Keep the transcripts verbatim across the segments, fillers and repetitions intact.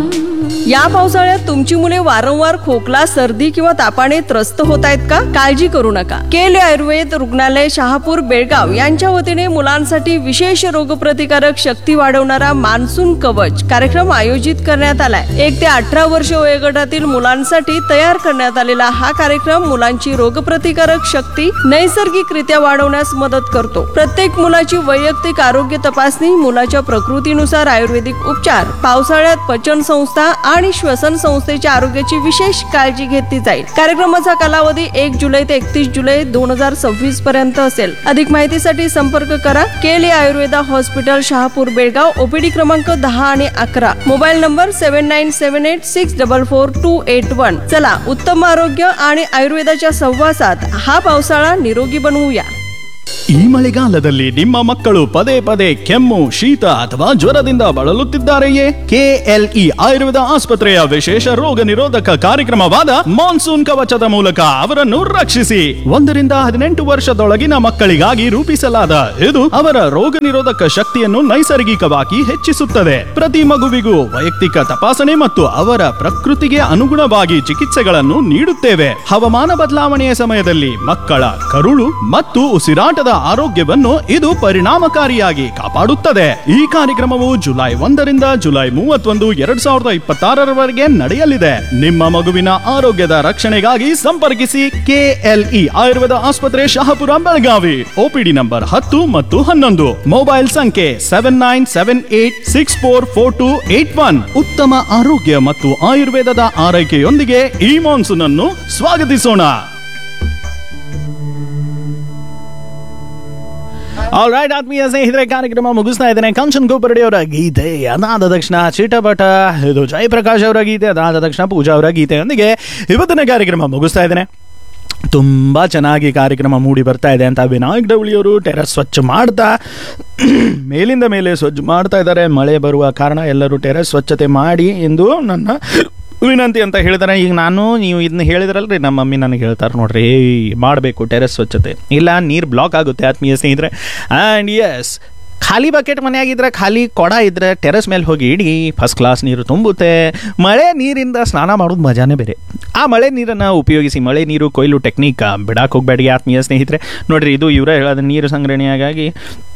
या पावसाळ्यात तुमची मुले वारंवार खोकला सर्दी किंवा तापाने त्रस्त होत आहेत का? काळजी करू नका. केले आयुर्वेद रुग्णालय शहापूर बेळगाव यांच्या वतीने मुलांसाठी विशेष रोगप्रतिकारक शक्ती वाढवणारा मान्सून कवच कार्यक्रम आयोजित करण्यात आलाय. एक ते अठरा वर्ष वयोगटातील मुलांसाठी तयार करण्यात आलेला हा कार्यक्रम मुलांची रोगप्रतिकारक शक्ती नैसर्गिकरित्या वाढवण्यास मदत करतो. प्रत्येक मुलाची वैयक्तिक आरोग्य तपासणी, मुलाच्या प्रकृतीनुसार आयुर्वेदिक उपचार, पावसाळ्यात पचन संस्था आणि श्वसन संस्थेच्या आरोग्याची विशेष काळजी घेतली जाईल. कार्यक्रमाचा कालावधी एक जुलै ते एकतीस जुलै दोन हजार सव्वीस पर्यंत असेल. अधिक माहितीसाठी संपर्क करा. केले आयुर्वेदा हॉस्पिटल शहापूर बेळगाव, ओपीडी क्रमांक दहा आणि अकरा, mobile number seven nine seven eight six double four to eight one. चला, उत्तम आरोग्य आणि आयुर्वेदाच्या सहवासात हा पावसाळा निरोगी बनवूया. ಈ ಮಳೆಗಾಲದಲ್ಲಿ ನಿಮ್ಮ ಮಕ್ಕಳು ಪದೇ ಪದೇ ಕೆಮ್ಮು, ಶೀತ ಅಥವಾ ಜ್ವರದಿಂದ ಬಳಲುತ್ತಿದ್ದಾರೆಯೇ? ಕೆಎಲ್ಇ ಆಯುರ್ವೇದ ಆಸ್ಪತ್ರೆಯ ವಿಶೇಷ ರೋಗ ನಿರೋಧಕ ಕಾರ್ಯಕ್ರಮವಾದ ಮಾನ್ಸೂನ್ ಕವಚದ ಮೂಲಕ ಅವರನ್ನು ರಕ್ಷಿಸಿ. ಒಂದರಿಂದ ಹದಿನೆಂಟು ವರ್ಷದೊಳಗಿನ ಮಕ್ಕಳಿಗಾಗಿ ರೂಪಿಸಲಾದ ಇದು ಅವರ ರೋಗ ನಿರೋಧಕ ಶಕ್ತಿಯನ್ನು ನೈಸರ್ಗಿಕವಾಗಿ ಹೆಚ್ಚಿಸುತ್ತದೆ. ಪ್ರತಿ ಮಗುವಿಗೂ ವೈಯಕ್ತಿಕ ತಪಾಸಣೆ ಮತ್ತು ಅವರ ಪ್ರಕೃತಿಗೆ ಅನುಗುಣವಾಗಿ ಚಿಕಿತ್ಸೆಗಳನ್ನು ನೀಡುತ್ತೇವೆ. ಹವಾಮಾನ ಬದಲಾವಣೆಯ ಸಮಯದಲ್ಲಿ ಮಕ್ಕಳ ಕರುಳು ಮತ್ತು ಉಸಿರಾಟ ಆರೋಗ್ಯವನ್ನು ಇದು ಪರಿಣಾಮಕಾರಿಯಾಗಿ ಕಾಪಾಡುತ್ತದೆ. ಈ ಕಾರ್ಯಕ್ರಮವು ಜುಲೈ ಒಂದರಿಂದ ಜುಲೈ ಮೂವತ್ತೊಂದು ಎರಡ್ ಸಾವಿರದ ಇಪ್ಪತ್ತಾರರವರೆಗೆ ನಡೆಯಲಿದೆ. ನಿಮ್ಮ ಮಗುವಿನ ಆರೋಗ್ಯದ ರಕ್ಷಣೆಗಾಗಿ ಸಂಪರ್ಕಿಸಿ ಕೆಎಲ್ಇ ಆಯುರ್ವೇದ ಆಸ್ಪತ್ರೆ ಶಹಾಪುರ ಬೆಳಗಾವಿ. ಓಪಿಡಿ ನಂಬರ್ ಹತ್ತು ಮತ್ತು ಹನ್ನೊಂದು, ಮೊಬೈಲ್ ಸಂಖ್ಯೆ seven nine seven eight six four four to eight one. ಉತ್ತಮ ಆರೋಗ್ಯ ಮತ್ತು ಆಯುರ್ವೇದದ ಆರೈಕೆಯೊಂದಿಗೆ ಈ ಮಾನ್ಸೂನ್ ಅನ್ನು ಸ್ವಾಗತಿಸೋಣ. ಆಲ್ ರೈಟ್, ಆತ್ಮೀಯ ಸ್ನೇಹಿತರೆ, ಕಾರ್ಯಕ್ರಮ ಮುಗಿಸ್ತಾ ಇದ್ದೇನೆ. ಕಂಚನ್ ಗೋಪರಡಿ ಅವರ ಗೀತೆ ಅದಾದ ತಕ್ಷಣ ಚಿಟಪಟ ಇದು ಜಯಪ್ರಕಾಶ್ ಅವರ ಗೀತೆ, ಅದಾದ ತಕ್ಷಣ ಪೂಜಾ ಅವರ ಗೀತೆಯೊಂದಿಗೆ ಇವತ್ತಿನ ಕಾರ್ಯಕ್ರಮ ಮುಗಿಸ್ತಾ ಇದ್ದೇನೆ. ತುಂಬ ಚೆನ್ನಾಗಿ ಕಾರ್ಯಕ್ರಮ ಮೂಡಿ ಬರ್ತಾ ಇದೆ ಅಂತ ವಿನಾಯಕ್ ಡವಳಿಯವರು ಟೆರಸ್ ಸ್ವಚ್ಛ ಮಾಡ್ತಾ ಮೇಲಿಂದ ಮೇಲೆ ಸ್ವಚ್ಛ ಮಾಡ್ತಾ ಇದ್ದಾರೆ. ಮಳೆ ಬರುವ ಕಾರಣ ಎಲ್ಲರೂ ಟೆರಸ್ ಸ್ವಚ್ಛತೆ ಮಾಡಿ ಎಂದು ನನ್ನ ವಿನಂತಿ ಅಂತ ಹೇಳಿದಾರೆ. ಈಗ ನಾನು ನೀವು ಇದನ್ನ ಹೇಳಿದ್ರಲ್ರಿ, ನಮ್ಮ ಮಮ್ಮಿ ನನಗೆ ಹೇಳ್ತಾರೆ ನೋಡ್ರಿ, ಮಾಡಬೇಕು ಟೆರೆಸ್ ಸ್ವಚ್ಛತೆ, ಇಲ್ಲ ನೀರು ಬ್ಲಾಕ್ ಆಗುತ್ತೆ ಆತ್ಮೀಯ ಸ್ನೇಹಿತರೆ. ಆ್ಯಂಡ್ ಎಸ್, ಖಾಲಿ ಬಕೆಟ್ ಮನೆಯಾಗಿದ್ರೆ, ಖಾಲಿ ಕೊಡ ಇದ್ದರೆ ಟೆರೆಸ್ ಮೇಲೆ ಹೋಗಿ ಇಡಿ, ಫಸ್ಟ್ ಕ್ಲಾಸ್ ನೀರು ತುಂಬುತ್ತೆ. ಮಳೆ ನೀರಿಂದ ಸ್ನಾನ ಮಾಡೋದು ಮಜಾನೇ ಬೇರೆ. ಆ ಮಳೆ ನೀರನ್ನು ಉಪಯೋಗಿಸಿ, ಮಳೆ ನೀರು ಕೊಯ್ಲು ಟೆಕ್ನಿಕ್ ಬಿಡಕ್ಕೆ ಹೋಗಬೇಡಿ ಆತ್ಮೀಯ ಸ್ನೇಹಿತರೆ. ನೋಡಿರಿ, ಇದು ಇವರೇ ಹೇಳೋದು, ನೀರು ಸಂಗ್ರಹಣೆಯಾಗಿ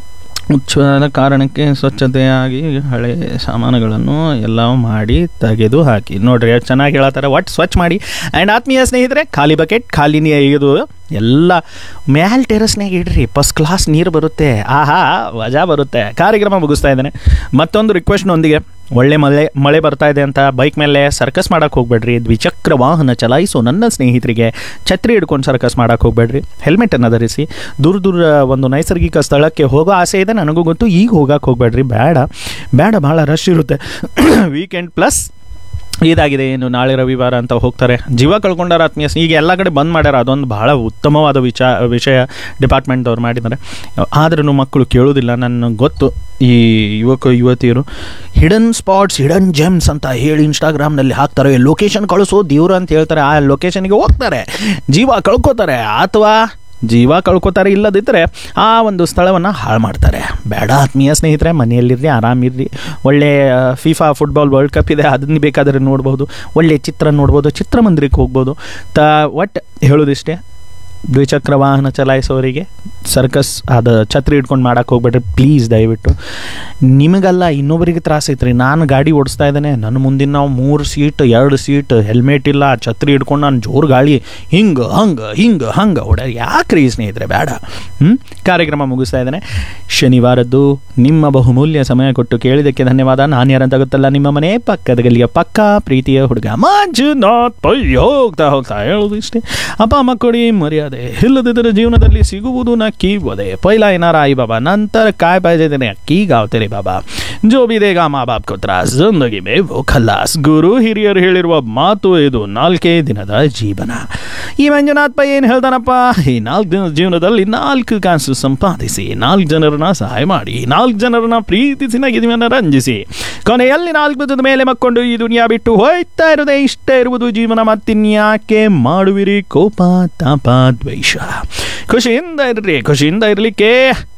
ಉಚ್ಛಾದ ಕಾರಣಕ್ಕೆ ಸ್ವಚ್ಛತೆಯಾಗಿ ಹಳೆ ಸಾಮಾನುಗಳನ್ನು ಎಲ್ಲ ಮಾಡಿ ತೆಗೆದು ಹಾಕಿ. ನೋಡ್ರಿ, ಚೆನ್ನಾಗಿ ಹೇಳತ್ತಾರೆ, ಒಟ್ಟು ಸ್ವಚ್ಛ ಮಾಡಿ. ಆ್ಯಂಡ್ ಆತ್ಮೀಯ ಸ್ನೇಹಿತರೆ, ಖಾಲಿ ಬಕೆಟ್ ಖಾಲಿ ಇದು ಎಲ್ಲ ಮ್ಯಾಲ್ ಟೆರಸ್ನಾಗ ಇಡ್ರಿ, ಫಸ್ಟ್ ಕ್ಲಾಸ್ ನೀರು ಬರುತ್ತೆ, ಆಹಾ ವಜಾ ಬರುತ್ತೆ. ಕಾರ್ಯಕ್ರಮ ಮುಗಿಸ್ತಾ ಇದ್ದೇನೆ. ಮತ್ತೊಂದು ರಿಕ್ವೆಸ್ಟ್ನೊಂದಿಗೆ, ಒಳ್ಳೆ ಮಳೆ ಮಳೆ ಬರ್ತಾ ಇದೆ ಅಂತ ಬೈಕ್ ಮೇಲೆ ಸರ್ಕಸ್ ಮಾಡೋಕ್ಕೆ ಹೋಗ್ಬೇಡ್ರಿ. ದ್ವಿಚಕ್ರ ವಾಹನ ಚಲಾಯಿಸೋ ನನ್ನ ಸ್ನೇಹಿತರಿಗೆ ಛತ್ರಿ ಹಿಡ್ಕೊಂಡು ಸರ್ಕಸ್ ಮಾಡೋಕ್ಕೆ ಹೋಗ್ಬೇಡ್ರಿ. ಹೆಲ್ಮೆಟನ್ನು ಧರಿಸಿ. ದೂರ ದೂರ ಒಂದು ನೈಸರ್ಗಿಕ ಸ್ಥಳಕ್ಕೆ ಹೋಗೋ ಆಸೆ ಇದೆ, ನನಗೂ ಗೊತ್ತು. ಈಗ ಹೋಗಕ್ಕೆ ಹೋಗ್ಬೇಡ್ರಿ, ಬೇಡ ಬೇಡ, ಭಾಳ ರಶ್ ಇರುತ್ತೆ. ವೀಕೆಂಡ್ ಪ್ಲಸ್ ಇದಾಗಿದೆ, ಏನು ನಾಳೆ ರವಿವಾರ ಅಂತ ಹೋಗ್ತಾರೆ, ಜೀವ ಕಳ್ಕೊಂಡಾರ ಆತ್ಮೀಯ. ಈಗ ಎಲ್ಲ ಕಡೆ ಬಂದ್ ಮಾಡ್ಯಾರ, ಅದೊಂದು ಬಹಳ ಉತ್ತಮವಾದ ವಿಚ ವಿಷಯ ಡಿಪಾರ್ಟ್ಮೆಂಟ್ದವ್ರು ಮಾಡಿದ್ದಾರೆ. ಆದ್ರೂ ಮಕ್ಕಳು ಕೇಳೋದಿಲ್ಲ. ನನಗೆ ಗೊತ್ತು, ಈ ಯುವಕ ಯುವತಿಯರು ಹಿಡನ್ ಸ್ಪಾಟ್ಸ್, ಹಿಡನ್ ಜೆಮ್ಸ್ ಅಂತ ಹೇಳಿ ಇನ್ಸ್ಟಾಗ್ರಾಮ್ನಲ್ಲಿ ಹಾಕ್ತಾರೆ. ಲೊಕೇಶನ್ ಕಳಿಸೋ ದೇವ್ರು ಅಂತ ಹೇಳ್ತಾರೆ, ಆ ಲೊಕೇಶನ್ಗೆ ಹೋಗ್ತಾರೆ, ಜೀವ ಕಳ್ಕೊತಾರೆ, ಅಥವಾ ಜೀವ ಕಳ್ಕೊತಾರೆ, ಇಲ್ಲದಿದ್ದರೆ ಆ ಒಂದು ಸ್ಥಳವನ್ನು ಹಾಳು ಮಾಡ್ತಾರೆ. ಬೇಡ ಆತ್ಮೀಯ ಸ್ನೇಹಿತರೆ, ಮನೆಯಲ್ಲಿರ್ರಿ, ಆರಾಮಿರ್ರಿ. ಒಳ್ಳೆ ಫಿಫಾ ಫುಟ್ಬಾಲ್ ವರ್ಲ್ಡ್ ಕಪ್ ಇದೆ, ಅದನ್ನು ಬೇಕಾದರೆ ನೋಡ್ಬೋದು. ಒಳ್ಳೆ ಚಿತ್ರ ನೋಡ್ಬೋದು, ಚಿತ್ರಮಂದಿರಕ್ಕೆ ಹೋಗ್ಬೋದು. ತ ಒಟ್ಟು ಹೇಳೋದಿಷ್ಟೇ, ದ್ವಿಚಕ್ರ ವಾಹನ ಚಲಾಯಿಸೋರಿಗೆ ಸರ್ಕಸ್ ಅದು ಛತ್ರಿ ಹಿಡ್ಕೊಂಡು ಮಾಡೋಕ್ಕೆ ಹೋಗ್ಬೇಡ್ರಿ ಪ್ಲೀಸ್, ದಯವಿಟ್ಟು. ನಿಮಗೆಲ್ಲ ಇನ್ನೊಬ್ಬರಿಗೆ ತ್ರಾಸ ಐತ್ರಿ. ನಾನು ಗಾಡಿ ಓಡಿಸ್ತಾ ಇದ್ದೇನೆ, ನನ್ನ ಮುಂದಿನ ನಾವು ಮೂರು ಸೀಟ್ ಎರಡು ಸೀಟ್ ಹೆಲ್ಮೆಟ್ ಇಲ್ಲ, ಛತ್ರಿ ಹಿಡ್ಕೊಂಡು ನಾನು ಜೋರು ಗಾಳಿ ಹಿಂಗೆ ಹಂಗೆ ಹಿಂಗೆ ಹಂಗೆ ಹೊಡ, ಯಾಕ್ರಿ ಸ್ನೇಹಿತರೆ, ಬೇಡ. ಹ್ಞೂ ಕಾರ್ಯಕ್ರಮ ಮುಗಿಸ್ತಾ ಇದ್ದೇನೆ. ಶನಿವಾರದ್ದು ನಿಮ್ಮ ಬಹುಮೂಲ್ಯ ಸಮಯ ಕೊಟ್ಟು ಕೇಳಿದ್ದಕ್ಕೆ ಧನ್ಯವಾದ. ನಾನು ಯಾರಂತ ಗೊತ್ತಲ್ಲ, ನಿಮ್ಮ ಮನೆ ಪಕ್ಕದ ಗಲ್ಲಿಯ ಪಕ್ಕ ಪ್ರೀತಿಯ ಹುಡುಗ ಮಂಜುನಾಥ್ ಪೈ. ಹೋಗ್ತಾ ಹೋಗ್ತಾ ಹೇಳೋದು ಇಷ್ಟೇ, ಅಪ್ಪ ಅಮ್ಮ ಕೊಡಿ ಮರ್ಯಾದೆ, ಇಲ್ಲದಿದ್ದರೆ ಜೀವನದಲ್ಲಿ ಸಿಗುವುದು ನಕ್ಕಿ ಒದೆ. ಪೈಲಾ ಏನಾರ ಆಯಿ ಬಾಬಾ, ನಂತರ ಕಾಯ್ ಪಾಯ್ದೆ ಅಕ್ಕಿ ಗಾವ್ತೇನೆ ಬಾಬಾ, ಜೋ ಬಿ ದೇಗಾ ಮಾ ಬಾಪ್ ಕೋ ತ್ರಾಸ್, ಜಿಂದಗಿ ಮೇ ವೋ ಖಲ್ಲಾಸ್. ಗುರು ಹಿರಿಯರು ಹೇಳಿರುವ ಮಾತು ಇದು, ನಾಲ್ಕೇ ದಿನದ ಜೀವನ. ಈ ಮಂಜುನಾಥ್ ಪೈ ಏನು ಹೇಳ್ತಾನಪ್ಪ, ಈ ನಾಲ್ಕು ದಿನದ ಜೀವನದಲ್ಲಿ ನಾಲ್ಕು ಕಾಸು ಸಂಪಾದಿಸಿ, ನಾಲ್ಕು ಜನರನ್ನ ಸಹಾಯ ಮಾಡಿ, ನಾಲ್ಕು ಜನರನ್ನ ಪ್ರೀತಿಸಿ ನಗಿದಿವನ್ನ ರಂಜಿಸಿ, ಕೊನೆಯಲ್ಲಿ ನಾಲ್ಕು ದಿನದ ಮೇಲೆ ಮಕ್ಕೊಂಡು ಈ ದುನಿಯಾ ಬಿಟ್ಟು ಹೋಯ್ತಾ ಇರೋದೇ ಇಷ್ಟೇ ಇರುವುದು ಜೀವನ. ಮತ್ತಿನ್ಯಾಕೆ ಮಾಡುವಿರಿ ಕೋಪ ತಾಪ ದ್ವೇಷ. ಖುಷಿಯಿಂದ ಇರ್ರಿ, ಖುಷಿಯಿಂದ ಇರಲಿಕ್ಕೆ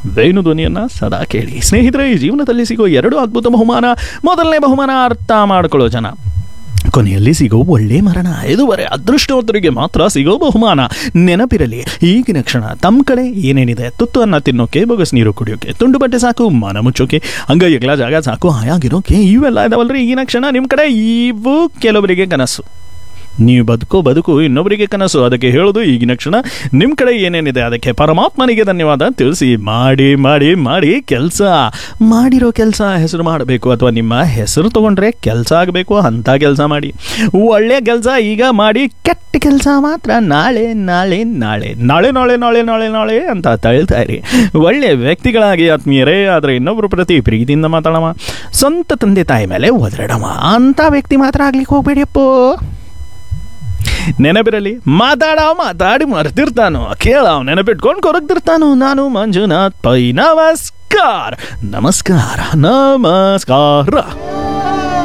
ವೇಣು ಧ್ವನಿಯನ್ನ ಸದಾ ಕೇಳಿ. ಸ್ನೇಹಿತರೆ, ಈ ಜೀವನದಲ್ಲಿ ಸಿಗೋ ಎರಡು ಅದ್ಭುತ ಬಹುಮಾನ. ಮೊದಲನೇ ಬಹುಮಾನ ಅರ್ಥ ಮಾಡ್ಕೊಳ್ಳೋ ಜನ, ಕೊನೆಯಲ್ಲಿ ಸಿಗೋ ಒಳ್ಳೆ ಮರಣ. ಇದುವರೆ ಅದೃಷ್ಟವಂತರಿಗೆ ಮಾತ್ರ ಸಿಗೋ ಬಹುಮಾನ. ನೆನಪಿರಲಿ, ಈಗಿನ ಕ್ಷಣ ತಮ್ಮ ಕಡೆ ಏನೇನಿದೆ, ತುತ್ತು ಅನ್ನ ತಿನ್ನೋಕೆ, ಬೊಗಸ್ ನೀರು ಕುಡಿಯೋಕೆ, ತುಂಡು ಬಟ್ಟೆ ಸಾಕು, ಮನ ಮುಚ್ಚೋಕೆ, ಹಂಗ ಎಗ್ಲ ಜಾಗ ಸಾಕು, ಹಾಯಾಗಿರೋಕೆ, ಇವೆಲ್ಲ ಇದಾವಲ್ರಿ ಈಗಿನ ಕ್ಷಣ ನಿಮ್ಮ ಕಡೆ. ಇವು ಕೆಲವರಿಗೆ ಕನಸು. ನೀವು ಬದುಕೋ ಬದುಕು ಇನ್ನೊಬ್ಬರಿಗೆ ಕನಸು. ಅದಕ್ಕೆ ಹೇಳೋದು, ಈಗಿನ ಕ್ಷಣ ನಿಮ್ಮ ಕಡೆ ಏನೇನಿದೆ ಅದಕ್ಕೆ ಪರಮಾತ್ಮನಿಗೆ ಧನ್ಯವಾದ ತಿಳಿಸಿ. ಮಾಡಿ ಮಾಡಿ ಮಾಡಿ ಕೆಲಸ. ಮಾಡಿರೋ ಕೆಲಸ ಹೆಸರು ಮಾಡಬೇಕು, ಅಥವಾ ನಿಮ್ಮ ಹೆಸರು ತಗೊಂಡ್ರೆ ಕೆಲಸ ಆಗಬೇಕು, ಅಂಥ ಕೆಲಸ ಮಾಡಿ. ಒಳ್ಳೆ ಕೆಲಸ ಈಗ ಮಾಡಿ, ಕೆಟ್ಟ ಕೆಲಸ ಮಾತ್ರ ನಾಳೆ ನಾಳೆ ನಾಳೆ ನಾಳೆ ನಾಳೆ ನಾಳೆ ನಾಳೆ ನಾಳೆ ಅಂತ ತಳ್ತಾ ಇರಿ. ಒಳ್ಳೆ ವ್ಯಕ್ತಿಗಳಾಗಿ ಆತ್ಮೀಯರೇ. ಆದರೆ ಇನ್ನೊಬ್ಬರ ಪ್ರತಿ ಪ್ರೀತಿಯಿಂದ ಮಾತಾಡೋಣ, ಸ್ವಂತ ತಂದೆ ತಾಯಿ ಮೇಲೆ ಒದರಾಡೋಣ ಅಂಥ ವ್ಯಕ್ತಿ ಮಾತ್ರ ಆಗ್ಲಿಕ್ಕೆ ಹೋಗ್ಬೇಡಿಯಪ್ಪೋ. ನೆನಪಿರಲಿ, ಮಾತಾಡೋ ಮಾತಾಡಿ ಮರ್ತಿರ್ತಾನೋ, ಕೇಳೋ ನೆನಪಿಟ್ಕೊಂಡು ಕೊರಗ್ತಿರ್ತಾನೋ. ನಾನು ಮಂಜುನಾಥ್ ಪೈ. ನಮಸ್ಕಾರ ನಮಸ್ಕಾರ ನಮಸ್ಕಾರ.